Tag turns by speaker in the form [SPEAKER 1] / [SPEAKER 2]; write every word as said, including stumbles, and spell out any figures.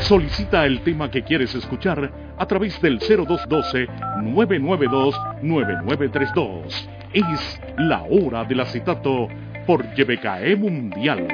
[SPEAKER 1] Solicita el tema que quieres escuchar a través del cero dos uno dos, nueve nueve dos, nueve nueve tres dos. Es la hora del acetato por Y B K E Mundial.